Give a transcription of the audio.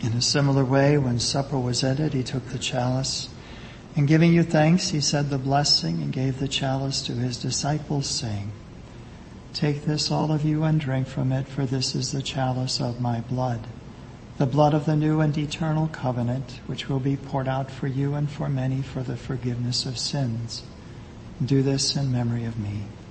In a similar way, when supper was ended, he took the chalice, and giving you thanks, he said the blessing and gave the chalice to his disciples, saying, "Take this, all of you, and drink from it, for this is the chalice of my blood, the blood of the new and eternal covenant, which will be poured out for you and for many for the forgiveness of sins. Do this in memory of me."